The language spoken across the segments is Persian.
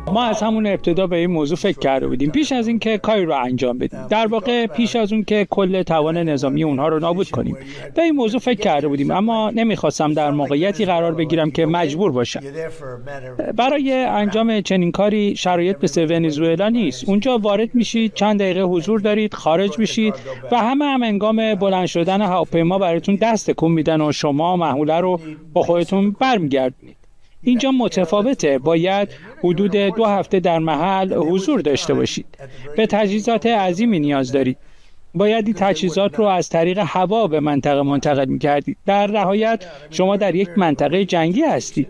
ما از همون ابتدا به این موضوع فکر کرده بودیم پیش از این که کاری رو انجام بدیم. در واقع پیش از اون که کل توان نظامی اونها رو نابود کنیم به این موضوع فکر کرده بودیم، اما نمیخواستم در موقعیتی قرار بگیرم که مجبور باشم. برای انجام چنین کاری شرایط مثل ونزوئلا نیست. اونجا وارد میشید، چند دقیقه حضور دارید، خارج میشید و همه هم هنگام بلند شدن هواپیما براتون دست تکون میدن و شما محموله رو با خودتون برمیگردونید. اینجا متفاوته. باید حدود 2 هفته در محل حضور داشته باشید. به تجهیزات عظیمی نیاز دارید. باید این تجهیزات رو از طریق هوا به منطقه منتقل می‌کردید. در نهایت شما در یک منطقه جنگی هستید.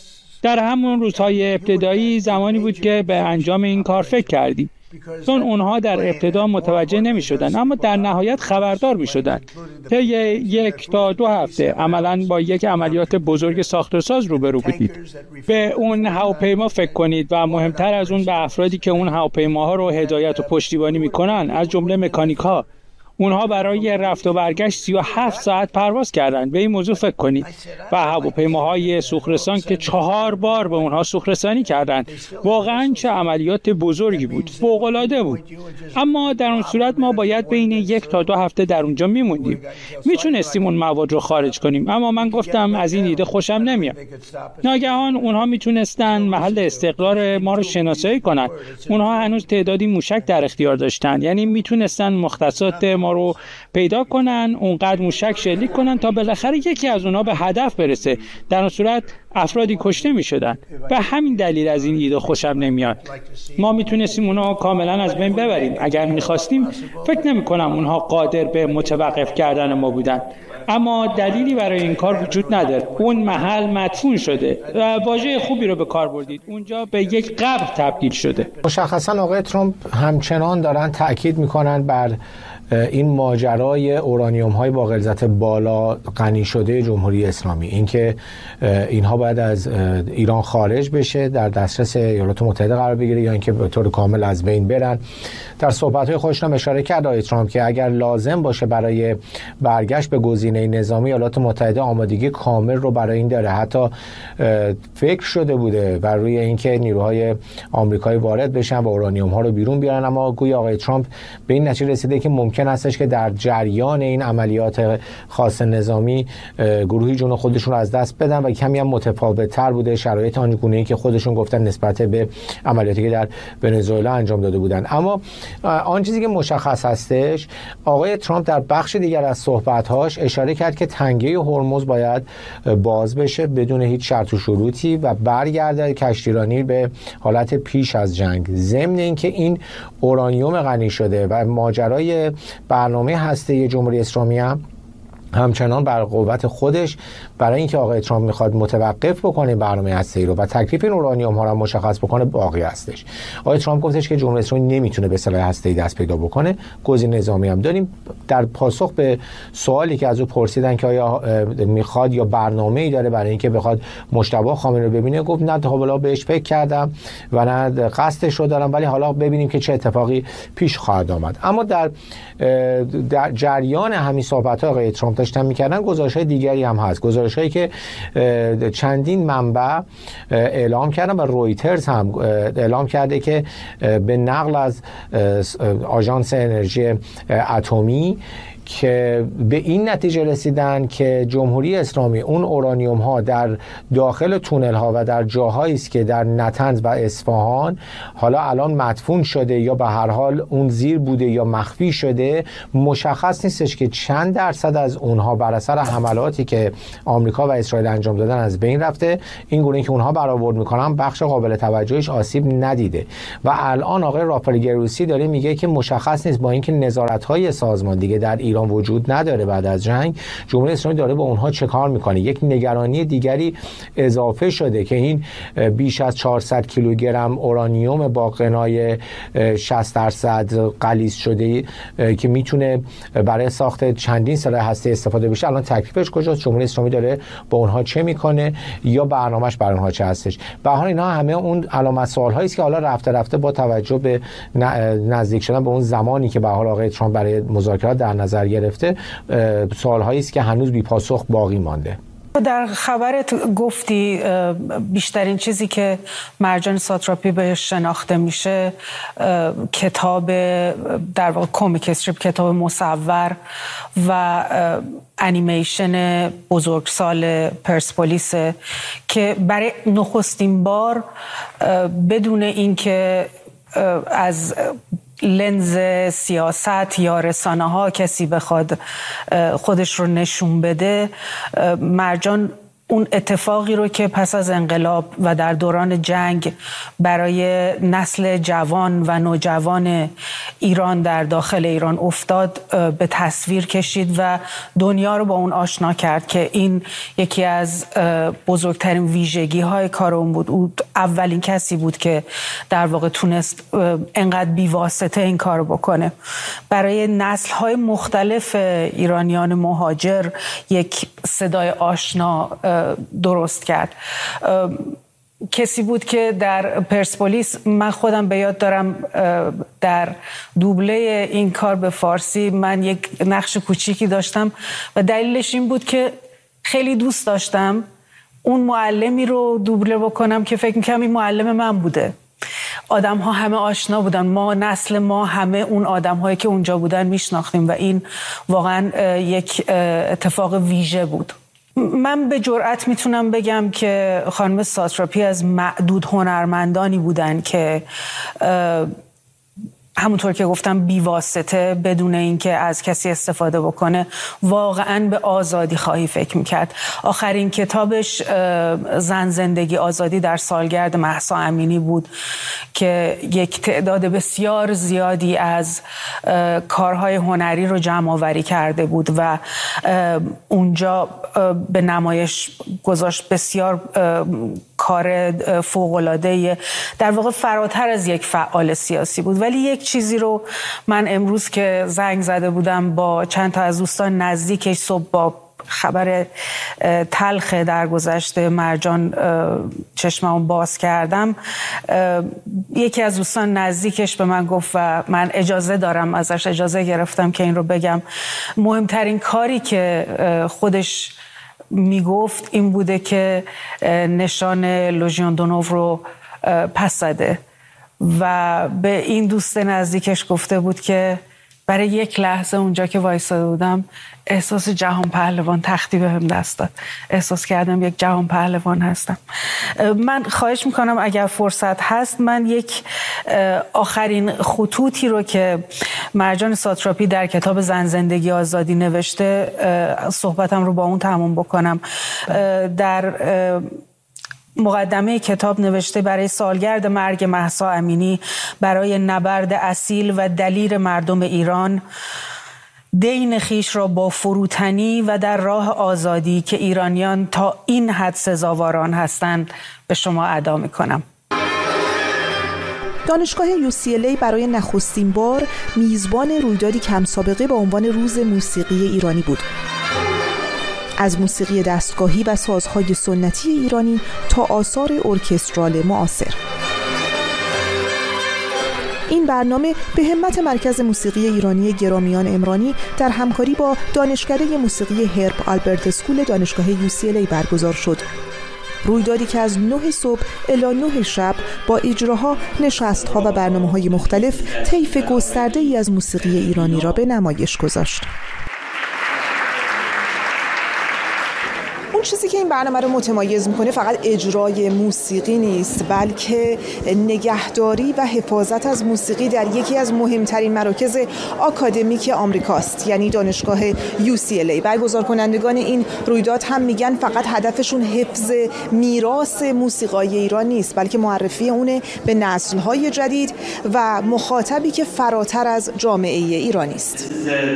در همون روزهای ابتدایی زمانی بود که به انجام این کار فکر کردیم، چون اونها در ابتدا متوجه نمی شدن اما در نهایت خبردار می شدن. طی 1 تا 2 هفته عملاً با یک عملیات بزرگ ساخت و ساز روبرو بودید. به اون هواپیما فکر کنید و مهمتر از اون به افرادی که اون هواپیماها رو هدایت و پشتیبانی می کنن، از جمله مکانیک‌ها. اونها برای رفت و برگشت 37 ساعت پرواز کردند. به این موضوع فکر کنید. و هواپیماهای سوخت‌رسان که 4 بار به اونها سوخت‌رسانی کردند. واقعاً چه عملیات بزرگی بود. فوق‌العاده بود. اما در اون صورت ما باید بین 1 تا 2 هفته در اونجا میموندیم. میتونستیم اون مواد رو خارج کنیم، اما من گفتم از این ایده خوشم نمیاد. ناگهان اونها میتونستن محل استقرار ما رو شناسایی کنن. اونها هنوز تعدادی موشک در اختیار داشتن، یعنی میتونستن مختصات ما رو پیدا کنن، اونقدر موشک شلیک کنن تا بالاخره یکی از اونها به هدف برسه. در اون صورت افرادی کشته می شدن. به همین دلیل از این ایده خوشم نمیاد. ما میتونستیم اونها کاملا از بین ببریم. اگر میخواستیم فکر نمی کنم اونها قادر به متوقف کردن ما بودن. اما دلیلی برای این کار وجود نداره. اون محل مدفون شده و واژه خوبی رو به کار بردید. اونجا به یک قبر تبدیل شده. مشخصا آقای ترامپ همچنان دارن تأکید میکنن بر این ماجرای اورانیوم های با غلظت بالا غنی شده جمهوری اسلامی، اینکه اینها باید از ایران خارج بشه، در دسترس ایالات متحده قرار بگیره یا اینکه به طور کامل از بین برن. در صحبت‌های خودش هم اشاره کرد آقای ترامپ که اگر لازم باشه برای برگشت به گزینه نظامی، ایالات متحده آمادگی کامل رو برای این داره. حتی فکر شده بوده بر روی اینکه نیروهای آمریکایی وارد بشن و اورانیوم ها رو بیرون بیارن، اما گویا آقای ترامپ به این نتیجه رسیده که ممکن هستش که در جریان این عملیات خاص نظامی گروهی جون خودشون رو از دست بدن و کمی هم متفاوت‌تر بوده شرایط آنگونه‌ای که خودشون گفتن نسبت به عملیاتی که در ونزوئلا انجام داده بودن. اما آن چیزی که مشخص هستش، آقای ترامپ در بخش دیگر از صحبت‌هاش اشاره کرد که تنگه هرمز باید باز بشه بدون هیچ شرط و شروطی و برگرده کشتیرانی به حالت پیش از جنگ. ضمن اینکه این اورانیوم غنی شده و ماجرای برنامه هسته‌ای جمهوری اسلامی همچنان بر قوت خودش، برای اینکه آقای ترامپ میخواد متوقف بکنه برنامه هسته‌ای رو و تکلیف این اورانیوم ها رو مشخص بکنه باقی هستش. آقای ترامپ گفتش که جمهوری اسلامی نمیتونه به سلاح هسته‌ای دست پیدا بکنه. گزینه نظامی هم داریم. در پاسخ به سوالی که از او پرسیدن که آیا میخواد یا برنامه‌ای داره برای اینکه بخواد مجتبی خامنه‌ای رو ببینه، گفت نه تا حالا بهش فکر کردم و نه قصدش رو دارم، ولی حالا ببینیم که چه اتفاقی پیش خواهد آمد. اما در جریان همین صحبت‌ها آقای ترامپ داشتن می‌کردن گزارش‌های دیگری هم هست، گزارش‌هایی که چندین منبع اعلام کردن و رویترز هم اعلام کرده که به نقل از آژانس انرژی اتمی که به این نتیجه رسیدن که جمهوری اسلامی اون اورانیوم ها در داخل تونل ها و در جاهایی است که در نطنز و اصفهان حالا الان مدفون شده یا به هر حال اون زیر بوده یا مخفی شده، مشخص نیستش که چند درصد از اونها بر اثر حملاتی که آمریکا و اسرائیل انجام دادن از بین رفته. این گونه که اونها برآورد میکنن بخش قابل توجهش آسیب ندیده و الان آقای رافائل گروسی داره میگه که مشخص نیست، با اینکه نظارت های سازمان دیگه در ایران وجود نداره بعد از جنگ، جمهوری اسلامی داره با اونها چه کار میکنه. یک نگرانی دیگری اضافه شده که این بیش از 400 کیلوگرم اورانیوم با غنای 60% غلیظ شده که میتونه برای ساخت چندین سلاح هسته استفاده بشه، الان تکلیفش کجاست؟ جمهوری اسلامی داره با اونها چه میکنه یا برنامه‌اش برای اونها چه هستش؟ به هر حال اینا همه اون علامت سوال‌هایی است که حالا رفته رفته با توجه به نزدیک شدن به اون زمانی که به حال آقای ترامپ برای مذاکرات در نظر گرفته، سوال‌هایی است که هنوز بی پاسخ باقی مانده. در خبرت گفتی بیشترین چیزی که مرجان ساتراپی بهش شناخته میشه کتاب در واقع کمیک استریپ، کتاب مصور و انیمیشن بزرگسال پرسپولیس که برای نخستین بار بدون اینکه از لنز سیاست یا رسانه ها کسی بخواد خودش رو نشون بده، مرجان اون اتفاقی رو که پس از انقلاب و در دوران جنگ برای نسل جوان و نوجوان ایران در داخل ایران افتاد به تصویر کشید و دنیا رو با اون آشنا کرد که این یکی از بزرگترین ویژگی های کار اون بود. او اولین کسی بود که در واقع تونست انقدر بیواسطه این کار بکنه. برای نسل های مختلف ایرانیان مهاجر یک صدای آشنا درست کرد. کسی بود که در پرسپولیس، من خودم به یاد دارم در دوبله این کار به فارسی من یک نقش کوچیکی داشتم و دلیلش این بود که خیلی دوست داشتم اون معلمی رو دوبله بکنم که فکر می‌کنم این معلم من بوده. آدم ها همه آشنا بودن، ما نسل ما همه اون آدم هایی که اونجا بودن میشناختیم و این واقعا یک اتفاق ویژه بود. من به جرئت میتونم بگم که خانم ساتراپی از معدود هنرمندانی بودن که همونطور که گفتم بیواسطه، بدون اینکه از کسی استفاده بکنه، واقعا به آزادی خواهی فکر میکرد. آخرین کتابش زن زندگی آزادی در سالگرد مهسا امینی بود که یک تعداد بسیار زیادی از کارهای هنری رو جمع آوری کرده بود و اونجا به نمایش گذاشت. بسیار کار فوق‌العاده، در واقع فراتر از یک فعال سیاسی بود. ولی یک چیزی رو من امروز که زنگ زده بودم با چند تا از دوستان نزدیکش، صبح با خبر تلخ در گذشته مرجان چشممو باز کردم، یکی از دوستان نزدیکش به من گفت و من اجازه دارم، ازش اجازه گرفتم که این رو بگم، مهمترین کاری که خودش میگفت این بوده که نشان لژیون دونوو رو پس زده و به این دوست نزدیکش گفته بود که برای یک لحظه اونجا که وایساده بودم احساس جهان پهلوان تختی بهم دست داد. احساس کردم یک جهان پهلوان هستم. من خواهش میکنم اگر فرصت هست من یک آخرین خطوطی رو که مرجان ساتراپی در کتاب زن زندگی آزادی نوشته صحبتم رو با اون تموم بکنم. در مقدمه کتاب نوشته برای سالگرد مرگ مهسا امینی، برای نبرد اصیل و دلیر مردم ایران، دین خیش را با فروتنی و در راه آزادی که ایرانیان تا این حد سزاواران هستند به شما ادا می‌کنم. دانشگاه UCLA برای نخستین بار میزبان رویدادی کم سابقه با عنوان روز موسیقی ایرانی بود. از موسیقی دستگاهی و سازهای سنتی ایرانی تا آثار ارکسترال معاصر. این برنامه به همت مرکز موسیقی ایرانی گرامیان عمرانی در همکاری با دانشکده موسیقی هرب آلبرت اسکول دانشگاه UCLA برگزار شد. رویدادی که از 9 صبح الی 9 شب با اجراها، نشست‌ها و برنامه‌های مختلف طیف گسترده‌ای از موسیقی ایرانی را به نمایش گذاشت. اون چیزی که این برنامه رو متمایز میکنه فقط اجرای موسیقی نیست، بلکه نگهداری و حفاظت از موسیقی در یکی از مهمترین مراکز آکادمیک آمریکاست، یعنی دانشگاه UCLA. برگزار کنندگان این رویداد هم میگن فقط هدفشون حفظ میراث موسیقای ایران نیست، بلکه معرفی اونه به نسل‌های جدید و مخاطبی که فراتر از جامعه ایرانی است.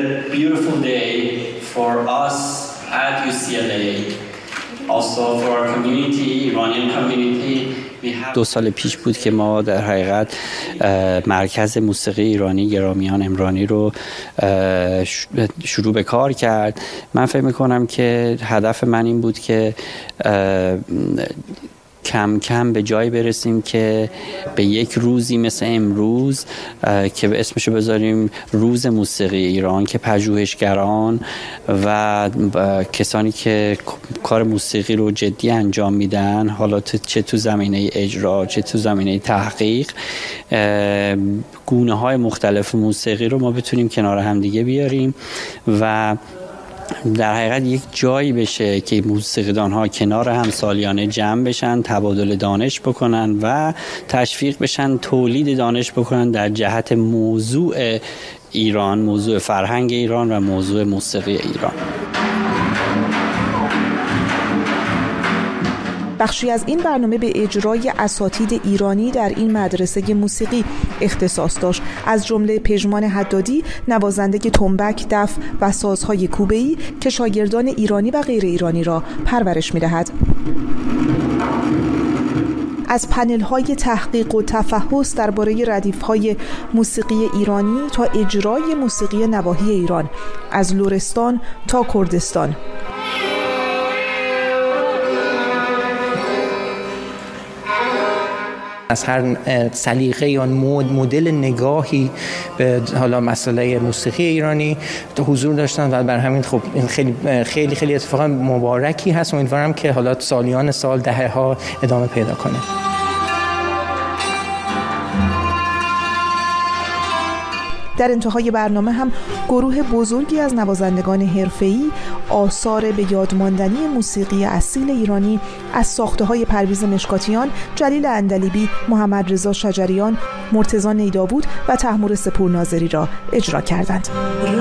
At UCLA, also for our community, Iranian community, we have 2 سال پیش بود که ما در حقیقت مرکز موسیقی ایرانی گرامیان عمرانی رو شروع به کار کرد. من فکر می‌کنم که هدف من این بود که کم کم به جای برسیم که به یک روزی مثل امروز که اسمشو بذاریم روز موسیقی ایران، که پژوهشگران و کسانی که کار موسیقی رو جدی انجام میدن، حالا چه تو زمینه اجرا چه تو زمینه تحقیق، گونه های مختلف موسیقی رو ما بتونیم کنار هم دیگه بیاریم و در حقیقت یک جایی بشه که موسیقیدان ها کنار هم سالیانه جمع بشن، تبادل دانش بکنن و تشویق بشن تولید دانش بکنن در جهت موضوع ایران، موضوع فرهنگ ایران و موضوع موسیقی ایران. بخشی از این برنامه به اجرای اساتید ایرانی در این مدرسه موسیقی اختصاص داشت، از جمله پژمان حدادی، نوازنده تنبک، دف و سازهای کوبه‌ای که شاگردان ایرانی و غیر ایرانی را پرورش می‌دهد. از پنل‌های تحقیق و تفحص درباره ردیف‌های موسیقی ایرانی تا اجرای موسیقی نواحی ایران، از لرستان تا کردستان. از هر سلیقه یا مدل نگاهی به حالا مسئله موسیقی ایرانی حضور داشتن و بر همین خب این خیلی خیلی اتفاقا مبارکی هست. امیدوارم که حالا سالیان سال، دهه‌ها ادامه پیدا کنه. در انتهای برنامه هم گروه بزرگی از نوازندگان حرفه‌ای آثار به یادماندنی موسیقی اصیل ایرانی از ساخته‌های پرویز مشکاتیان، جلیل عندلیبی، محمد رضا شجریان، مرتضی نیدابود و طهمورث پورناظری را اجرا کردند.